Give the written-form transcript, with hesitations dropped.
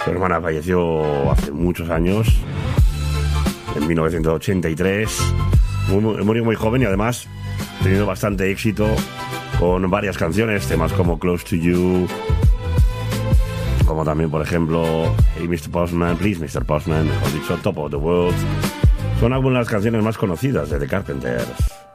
Su hermana falleció hace muchos años, en 1983. Murió muy joven y además ha tenido bastante éxito con varias canciones, temas como Close to You, como también, por ejemplo, Hey Mr. Postman, Please Mr. Postman, mejor dicho, Top of the World. Son algunas de las canciones más conocidas de The Carpenters.